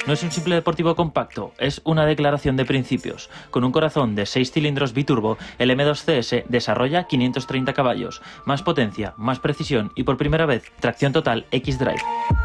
No es un simple deportivo compacto, es una declaración de principios. Con un corazón de 6 cilindros biturbo, el M2CS desarrolla 530 caballos, más potencia, más precisión y por primera vez tracción total X-Drive.